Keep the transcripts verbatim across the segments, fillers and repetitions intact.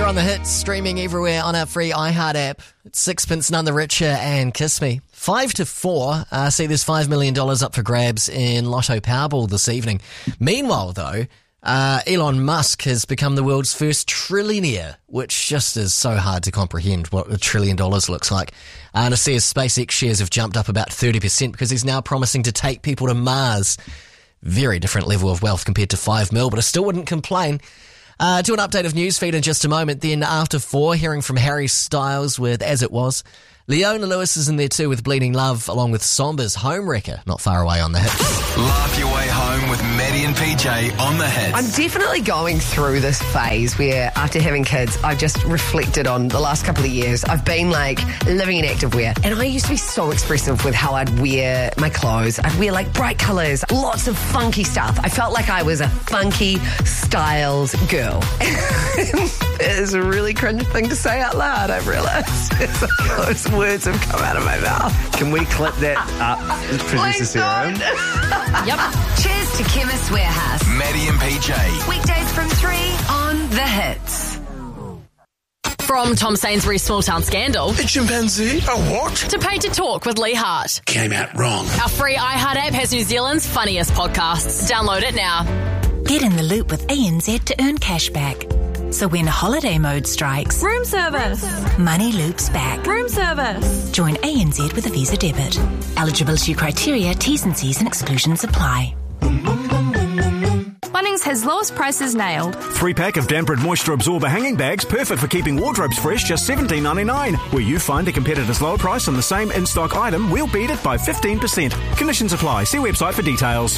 You're on the hits, streaming everywhere on our free iHeart app. It's Sixpence None the Richer and Kiss Me. Five to four. Uh, see, there's five million dollars up for grabs in Lotto Powerball this evening. Meanwhile, though, uh, Elon Musk has become the world's first trillionaire, which just is so hard to comprehend what a trillion dollars looks like. Uh, and I see his SpaceX shares have jumped up about thirty percent because he's now promising to take people to Mars. Very different level of wealth compared to five mil, but I still wouldn't complain. Uh, do an update of Newsfeed in just a moment. Then after four, hearing from Harry Styles with As It Was. Leona Lewis is in there too with Bleeding Love, along with Somber's Homewrecker, not far away on the hits. Laugh your way home with Maddie and P J on the hits. I'm definitely going through this phase where after having kids, I've just reflected on the last couple of years. I've been like living in activewear, and I used to be so expressive with how I'd wear my clothes. I'd wear like bright colours, lots of funky stuff. I felt like I was a funky styles girl. It's a really cringe thing to say out loud, I've realised. Those words have come out of my mouth. Can we clip that up, Producer Sarah? Yep. Cheers to Chemist Warehouse. Maddie and P J. Weekdays from three on The Hits. From Tom Sainsbury's Small Town Scandal. A chimpanzee? A what? To Pay to Talk with Lee Hart. Came out wrong. Our free iHeart app has New Zealand's funniest podcasts. Download it now. Get in the loop with A N Z to earn cash back. So when holiday mode strikes, room service, money loops back. Room service. Join A N Z with a Visa debit. Eligibility criteria, T's and C's and exclusions apply. Bunnings has lowest prices nailed. Three pack of Dampered Moisture Absorber hanging bags, perfect for keeping wardrobes fresh, just seventeen ninety-nine. Where you find a competitor's lower price on the same in-stock item, we'll beat it by fifteen percent. Conditions apply. See website for details.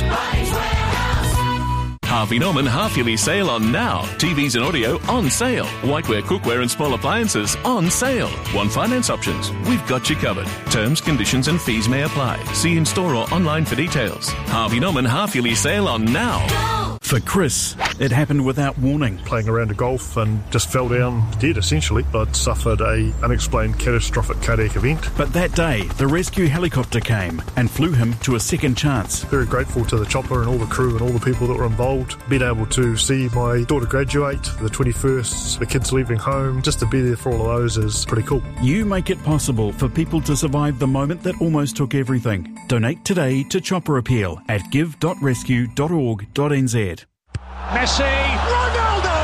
Harvey Norman half-yearly sale on now. T Vs and audio on sale. Whiteware, cookware and small appliances on sale. Want finance options? We've got you covered. Terms, conditions and fees may apply. See in store or online for details. Harvey Norman half-yearly sale on now. Go! For Chris, it happened without warning. Playing around a golf and just fell down dead, essentially. I'd suffered a unexplained catastrophic cardiac event. But that day, the rescue helicopter came and flew him to a second chance. Very grateful to the chopper and all the crew and all the people that were involved. Being able to see my daughter graduate, the twenty-first, the kids leaving home, just to be there for all of those is pretty cool. You make it possible for people to survive the moment that almost took everything. Donate today to Chopper Appeal at give dot rescue dot org dot n z. Messi, Ronaldo!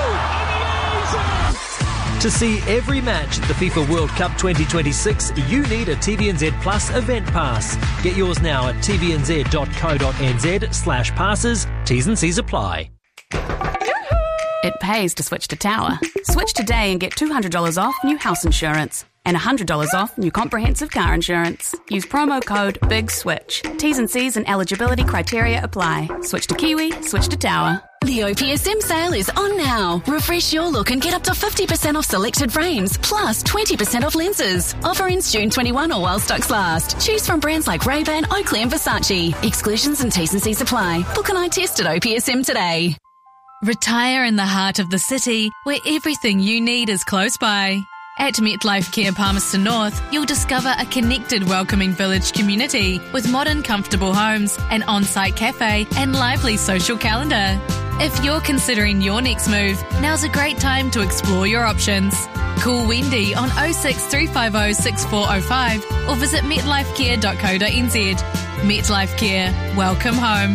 To see every match at the FIFA World Cup twenty twenty-six, you need a T V N Z Plus event pass. Get yours now at t v n z dot co dot n z slash passes. T's and C's apply. It pays to switch to Tower. Switch today and get two hundred dollars off new house insurance and one hundred dollars off new comprehensive car insurance. Use promo code BIGSWITCH. T's and C's and eligibility criteria apply. Switch to Kiwi, switch to Tower. The O P S M sale is on now. Refresh your look and get up to fifty percent off selected frames, plus twenty percent off lenses. Offer ends June twenty-first or while stocks last. Choose from brands like Ray-Ban, Oakley and Versace. Exclusions and T's and C's apply. Book an eye test at O P S M today. Retire in the heart of the city, where everything you need is close by. At MetLife Care Palmerston North, you'll discover a connected, welcoming village community with modern, comfortable homes, an on-site cafe and lively social calendar. If you're considering your next move, now's a great time to explore your options. Call Wendy on oh six three five oh six four oh five or visit metlife care dot co dot n z. MetLife Care. Welcome home.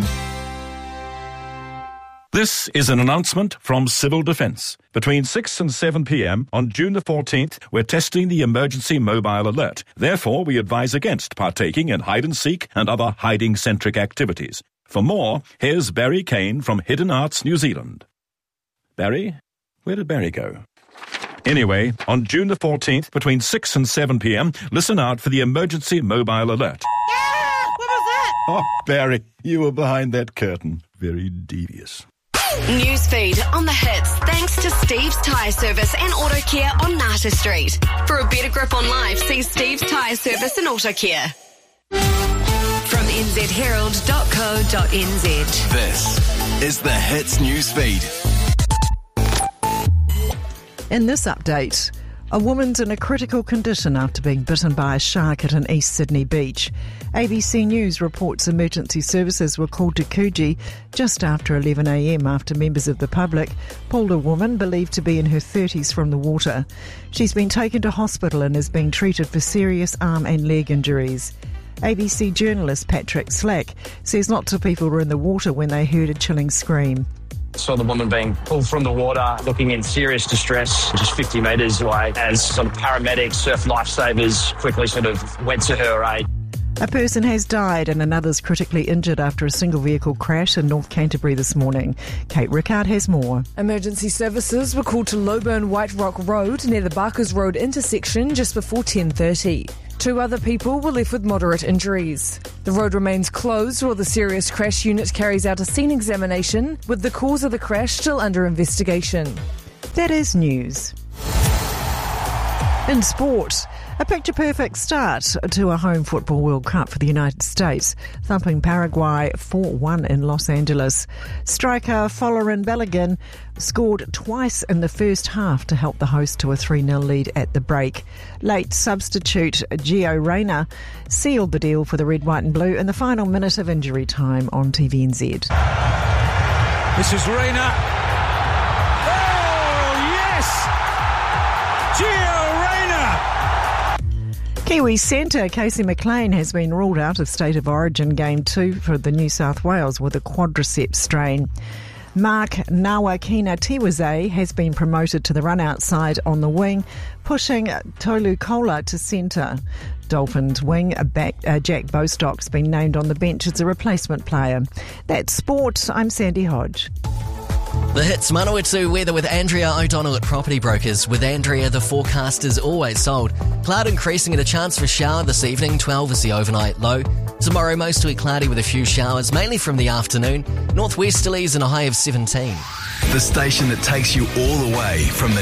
This is an announcement from Civil Defence. Between six and seven p.m. on June the fourteenth, we're testing the emergency mobile alert. Therefore, we advise against partaking in hide-and-seek and other hiding-centric activities. For more, here's Barry Kane from Hidden Arts New Zealand. Barry? Where did Barry go? Anyway, on June the fourteenth, between six and seven p.m, listen out for the emergency mobile alert. Yeah! What was that? Oh, Barry, you were behind that curtain. Very devious. Newsfeed on the hits thanks to Steve's Tyre Service and Auto Care on Nata Street. For a better grip on life, see Steve's Tyre Service and Auto Care. From n z herald dot co dot n z. This is the Hits Newsfeed. In this update, A woman's in a critical condition after being bitten by a shark at an East Sydney beach. A B C News reports emergency services were called to Coogee just after eleven a m after members of the public pulled a woman believed to be in her thirties from the water. She's been taken to hospital and is being treated for serious arm and leg injuries. A B C journalist Patrick Slack says lots of people were in the water when they heard a chilling scream. Saw the woman being pulled from the water, looking in serious distress, just fifty metres away, as sort of paramedics, surf lifesavers quickly sort of went to her aid. A person has died and another's critically injured after a single vehicle crash in North Canterbury this morning. Kate Rickard has more. Emergency services were called to Lowburn White Rock Road near the Barkers Road intersection just before ten thirty. Two other people were left with moderate injuries. The road remains closed while the serious crash unit carries out a scene examination, with the cause of the crash still under investigation. That is news. In sport, a picture-perfect start to a home football World Cup for the United States, thumping Paraguay four one in Los Angeles. Striker Folarin Balogun scored twice in the first half to help the host to a three nil lead at the break. Late substitute Gio Reyna sealed the deal for the red, white and blue in the final minute of injury time on T V N Z. This is Reyna. Oh, yes! Gio Kiwi centre Casey McLean has been ruled out of State of Origin Game two for the New South Wales with a quadriceps strain. Mark Nawakina Tiwaze has been promoted to the run-out side on the wing, pushing Tolu Kola to centre. Dolphins wing back, uh, Jack Bostock's been named on the bench as a replacement player. That's sport. I'm Sandy Hodge. The Hits Manawatu weather with Andrea O'Donnell at Property Brokers. With Andrea, the forecast is always sold. Cloud increasing and a chance for a shower this evening. twelve is the overnight low. Tomorrow, mostly cloudy with a few showers, mainly from the afternoon. Northwesterlies and a high of seventeen. The station that takes you all the way from the